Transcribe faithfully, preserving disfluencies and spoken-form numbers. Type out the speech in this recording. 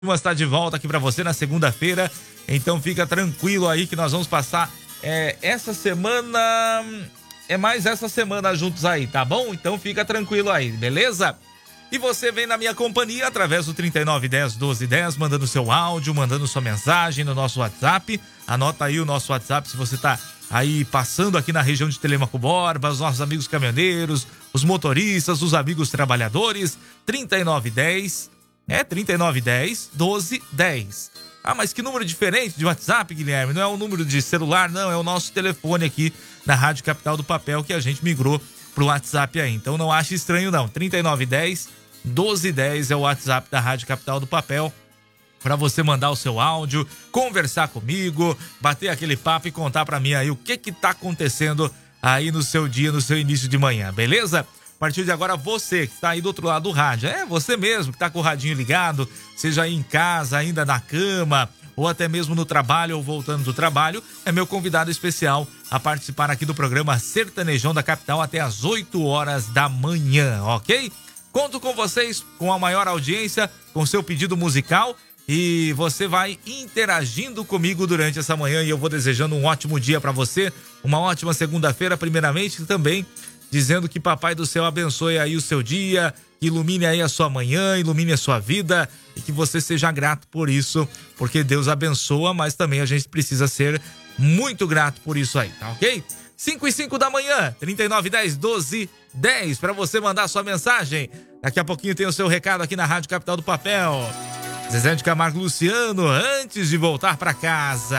está de volta aqui para você na segunda-feira, então fica tranquilo aí que nós vamos passar é, essa semana, é mais essa semana juntos aí, tá bom? Então fica tranquilo aí, beleza? E você vem na minha companhia através do trinta e nove, dez, doze, dez, mandando seu áudio, mandando sua mensagem no nosso WhatsApp. Anota aí o nosso WhatsApp se você tá aí passando aqui na região de Telêmaco Borba, os nossos amigos caminhoneiros, os motoristas, os amigos trabalhadores, trinta e nove dez, é trinta e nove dez, doze, dez. Ah, mas que número diferente de WhatsApp, Guilherme? Não é o número de celular, não, é o nosso telefone aqui na Rádio Capital do Papel que a gente migrou pro WhatsApp aí. Então não ache estranho não, trinta e nove dez, doze, dez é o WhatsApp da Rádio Capital do Papel para você mandar o seu áudio, conversar comigo, bater aquele papo e contar para mim aí o que que tá acontecendo aí no seu dia, no seu início de manhã, beleza? A partir de agora, você que está aí do outro lado do rádio, é você mesmo que está com o radinho ligado, seja aí em casa, ainda na cama, ou até mesmo no trabalho ou voltando do trabalho, é meu convidado especial a participar aqui do programa Sertanejão da Capital até às oito horas da manhã, ok? Conto com vocês, com a maior audiência, com seu pedido musical e você vai interagindo comigo durante essa manhã e eu vou desejando um ótimo dia para você, uma ótima segunda-feira primeiramente e também dizendo que Papai do Céu abençoe aí o seu dia, ilumine aí a sua manhã, ilumine a sua vida e que você seja grato por isso, porque Deus abençoa, mas também a gente precisa ser muito grato por isso aí, tá ok? cinco e cinco da manhã, trinta e nove, dez, doze, dez, para você mandar sua mensagem. Daqui a pouquinho tem o seu recado aqui na Rádio Capital do Papel. Zezé de Camargo Luciano, antes de voltar para casa.